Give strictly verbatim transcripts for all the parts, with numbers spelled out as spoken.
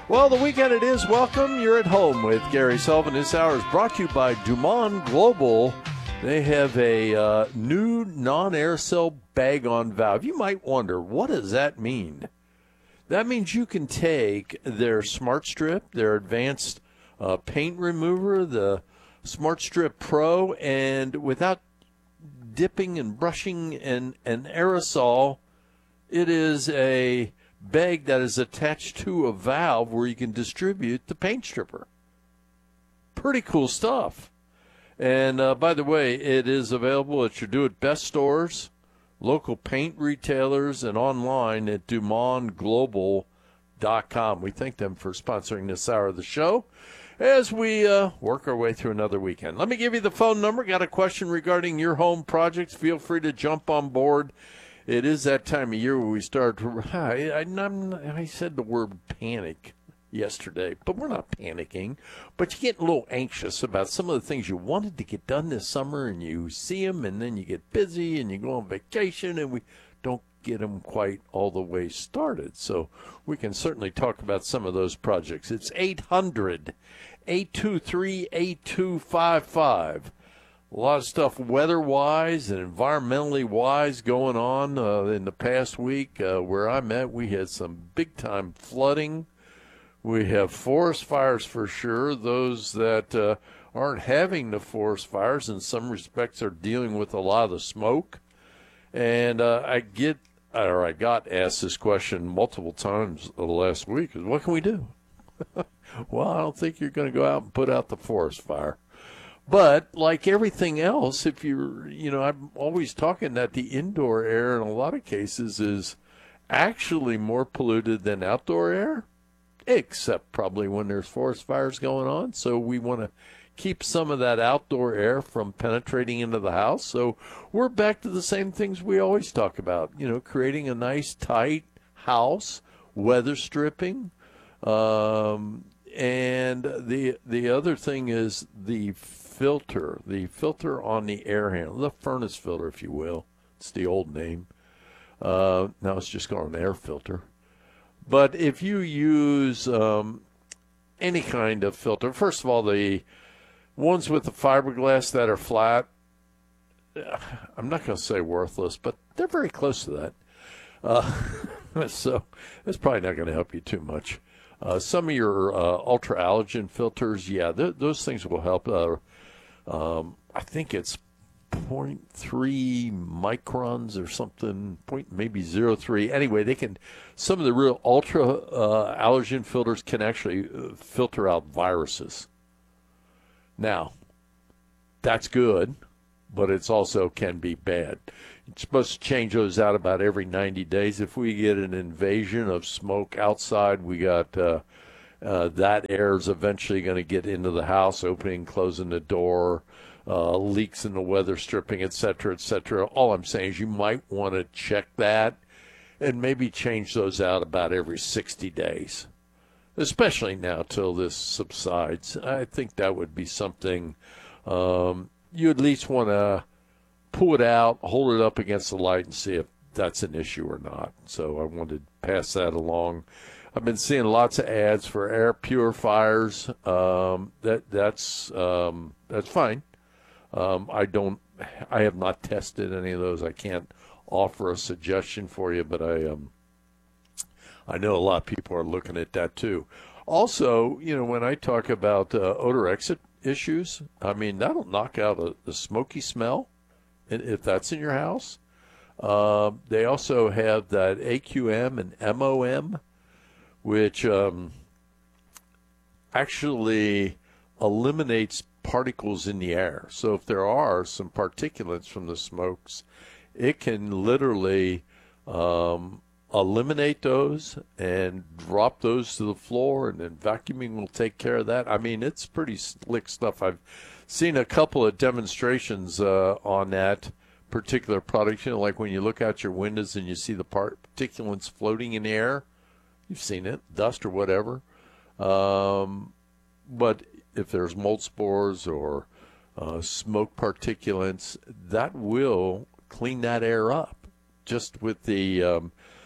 Well, the weekend it is. Welcome. You're at home with Gary Sullivan. This hour is brought to you by Dumont Global. They have a uh, new non-aerosol bag-on valve. You might wonder, what does that mean? That means you can take their Smart Strip, their advanced uh, paint remover, the Smart Strip Pro, and without dipping and brushing an, an aerosol, it is a bag that is attached to a valve where you can distribute the paint stripper. Pretty cool stuff. And uh, by the way, it is available at your Do It Best stores, local paint retailers, and online at Dumont Global dot com. We thank them for sponsoring this hour of the show as we uh, work our way through another weekend. Let me give you the phone number. Got a question regarding your home projects? Feel free to jump on board. It is that time of year where we start to, I, I, I said the word panic yesterday, but we're not panicking. But you get a little anxious about some of the things you wanted to get done this summer, and you see them, and then you get busy, and you go on vacation, and we don't get them quite all the way started. So we can certainly talk about some of those projects. It's eight hundred, eight two three, eight two five five. A lot of stuff weather-wise and environmentally-wise going on uh, in the past week. Uh, where I'm at, we had some big-time flooding. We have forest fires for sure. Those that uh, aren't having the forest fires in some respects are dealing with a lot of the smoke. And uh, I get, or I got asked this question multiple times the last week, is what can we do? Well, I don't think you're going to go out and put out the forest fire. But like everything else, if you're, you know, I'm always talking that the indoor air in a lot of cases is actually more polluted than outdoor air, except probably when there's forest fires going on. So we want to keep some of that outdoor air from penetrating into the house. So we're back to the same things we always talk about, you know, creating a nice, tight house, weather stripping. Um, and the the other thing is the filter, the filter on the air handle, the furnace filter, if you will. It's the old name. Uh, now it's just called an air filter. But if you use um, any kind of filter, first of all, the ones with the fiberglass that are flat, I'm not going to say worthless, but they're very close to that. Uh, so that's probably not going to help you too much. Uh, some of your uh, ultra allergen filters, yeah, th- those things will help. Uh, um, I think it's zero point three microns or something, point maybe zero point three. Anyway, they can. Some of the real ultra uh, allergen filters can actually uh, filter out viruses. Now, that's good, but it's also can be bad. You're supposed to change those out about every ninety days. If we get an invasion of smoke outside, we got uh, uh, that air is eventually going to get into the house, opening, closing the door, uh, leaks in the weather stripping, et cetera, et cetera. All I'm saying is you might want to check that and maybe change those out about every sixty days, especially now till this subsides. I think that would be something um, you at least want to pull it out, hold it up against the light, and see if that's an issue or not. So I wanted to pass that along. I've been seeing lots of ads for air purifiers. Um, that that's um, that's fine. Um, I don't. I have not tested any of those. I can't offer a suggestion for you, but I um, I know a lot of people are looking at that too. Also, you know, when I talk about uh, odor exit issues, I mean that'll knock out a, the smoky smell. If that's in your house. Uh, they also have that A Q M and M O M, which um, actually eliminates particles in the air. So if there are some particulates from the smokes, it can literally um, eliminate those and drop those to the floor, and then vacuuming will take care of that. I mean, it's pretty slick stuff. I've seen a couple of demonstrations uh, on that particular product. You know, like when you look out your windows and you see the particulates floating in the air. You've seen it, dust or whatever. Um, but if there's mold spores or uh, smoke particulates, that will clean that air up just with the um,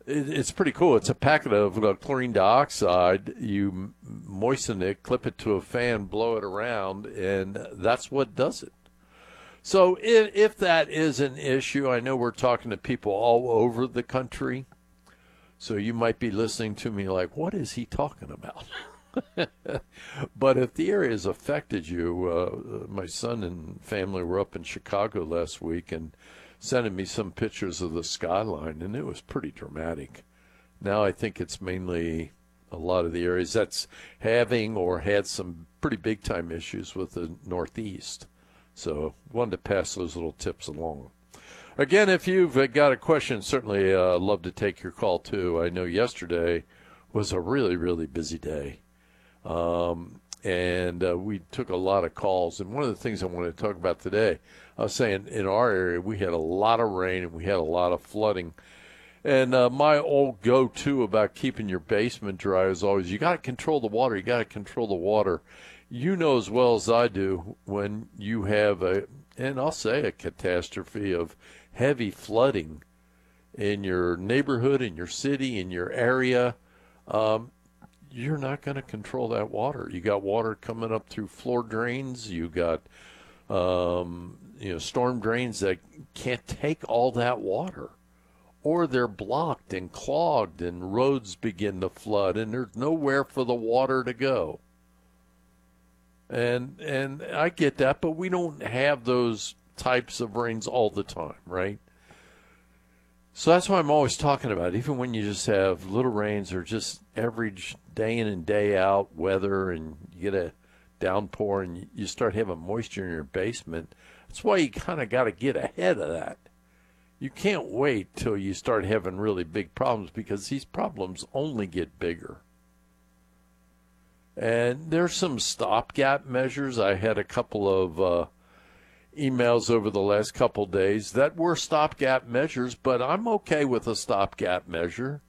it, it's pretty cool. It's a packet of uh, chlorine dioxide. You moisten it, clip it to a fan, blow it around, and that's what does it. So if, if that is an issue, I know we're talking to people all over the country. So you might be listening to me like, what is he talking about? But if the area has affected you, uh, my son and family were up in Chicago last week and sending me some pictures of the skyline, and it was pretty dramatic. Now I think it's mainly a lot of the areas that's having or had some pretty big-time issues with the Northeast. So wanted to pass those little tips along. Again, if you've got a question, certainly uh, love to take your call, too. I know yesterday was a really, really busy day. Um, and uh, we took a lot of calls. And one of the things I wanted to talk about today, I was saying in our area we had a lot of rain and we had a lot of flooding. And uh, my old go-to about keeping your basement dry is always, you got to control the water. You got to control the water. You know as well as I do when you have a, and I'll say a catastrophe of heavy flooding in your neighborhood, in your city, in your area, um, you're not going to control that water. You got water coming up through floor drains. You got, um, you know, storm drains that can't take all that water, or they're blocked and clogged, and roads begin to flood, and there's nowhere for the water to go. And and I get that, but we don't have those types of rains all the time, right? So that's why I'm always talking about it. Even when you just have little rains or just average day in and day out weather, and you get a downpour and you start having moisture in your basement, that's why you kind of got to get ahead of that. You can't wait till you start having really big problems, because these problems only get bigger. And there's some stopgap measures. I had a couple of uh, emails over the last couple days that were stopgap measures, but I'm okay with a stopgap measure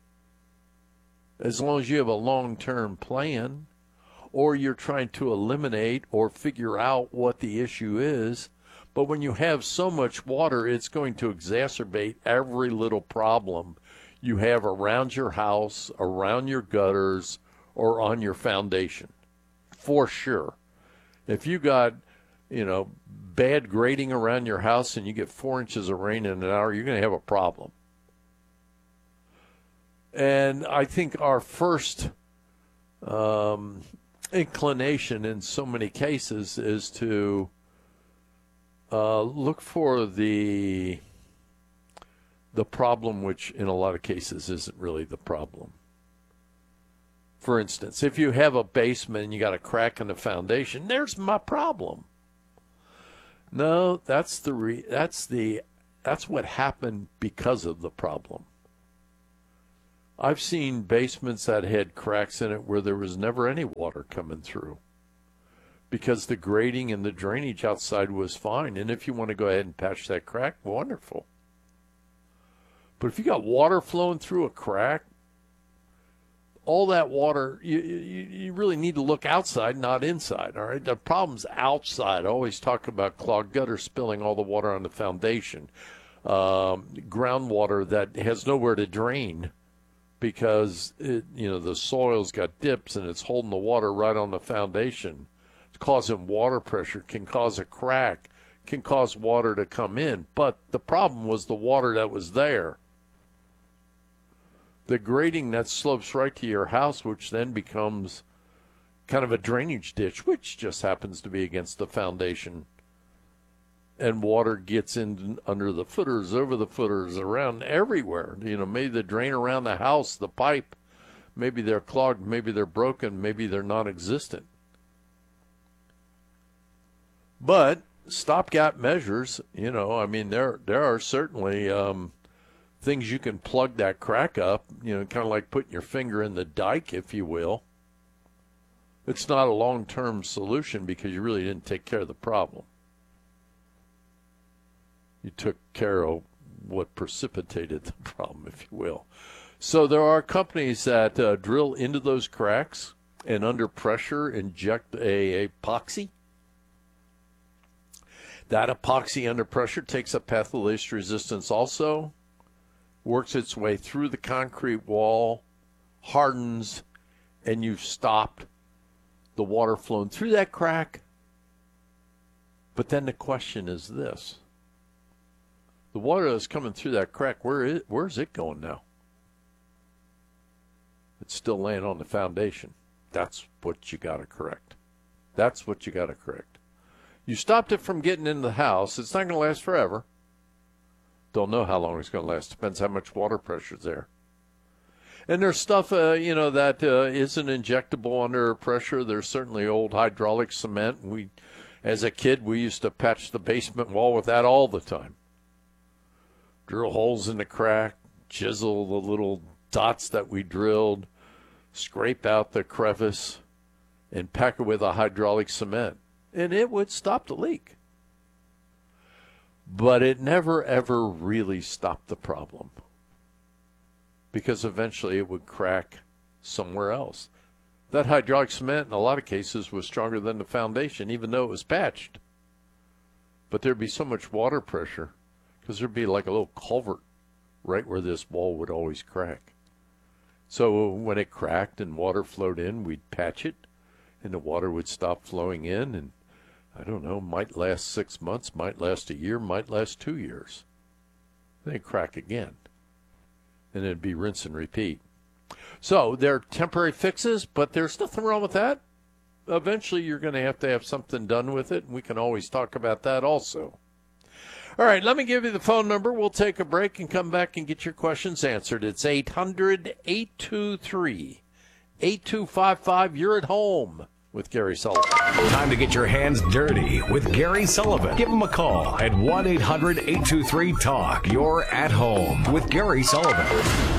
as long as you have a long-term plan, or you're trying to eliminate or figure out what the issue is. But when you have so much water, it's going to exacerbate every little problem you have around your house, around your gutters, or on your foundation, for sure. If you got, you know, bad grading around your house and you get four inches of rain in an hour, you're going to have a problem. And I think our first um, inclination in so many cases is to uh, look for the the problem, which in a lot of cases isn't really the problem. For instance, if you have a basement and you got a crack in the foundation, there's my problem. No, that's the re- that's the that's what happened because of the problem. I've seen basements that had cracks in it where there was never any water coming through, because the grading and the drainage outside was fine. And if you want to go ahead and patch that crack, wonderful. But if you got water flowing through a crack, all that water, you, you you really need to look outside, not inside, all right? The problem's outside. I always talk about clogged gutter spilling all the water on the foundation, um, groundwater that has nowhere to drain because, it, you know, the soil's got dips and it's holding the water right on the foundation. It's causing water pressure, can cause a crack, can cause water to come in. But the problem was the water that was there. The grading that slopes right to your house, which then becomes kind of a drainage ditch, which just happens to be against the foundation. And water gets in under the footers, over the footers, around everywhere. You know, maybe the drain around the house, the pipe, maybe they're clogged, maybe they're broken, maybe they're non-existent. But stopgap measures, you know, I mean, there there are certainly um, things you can plug that crack up, you know, kind of like putting your finger in the dike, if you will. It's not a long-term solution because you really didn't take care of the problem. You took care of what precipitated the problem, if you will. So there are companies that uh, drill into those cracks and under pressure inject a, a epoxy. That epoxy under pressure takes up patholase resistance also. works its way through the concrete wall, hardens, and you've stopped the water flowing through that crack. But then the question is this. The water that's coming through that crack, where is, where's it going now? It's still laying on the foundation. That's what you got to correct. That's what you got to correct. You stopped it from getting into the house. It's not going to last forever. Don't know how long it's going to last. Depends how much water pressure's there. And there's stuff, uh, you know, that uh, isn't injectable under pressure. There's certainly old hydraulic cement. We, as a kid, we used to patch the basement wall with that all the time. Drill holes in the crack, chisel the little dots that we drilled, scrape out the crevice, and pack it with a hydraulic cement. And it would stop the leak. But it never, ever really stopped the problem. Because eventually it would crack somewhere else. That hydraulic cement, in a lot of cases, was stronger than the foundation, even though it was patched. But there'd be so much water pressure, because there'd be like a little culvert right where this wall would always crack. So when it cracked and water flowed in, we'd patch it, and the water would stop flowing in, and I don't know, might last six months, might last a year, might last two years. Then it'd crack again. And it'd be rinse and repeat. So they're temporary fixes, but there's nothing wrong with that. Eventually you're going to have to have something done with it, and we can always talk about that also. All right, let me give you the phone number. We'll take a break and come back and get your questions answered. It's eight hundred, eight two three, eight two five five. You're at home with Gary Sullivan. Time to get your hands dirty with Gary Sullivan. Give him a call at one eight hundred, eight two three, talk. You're at home with Gary Sullivan.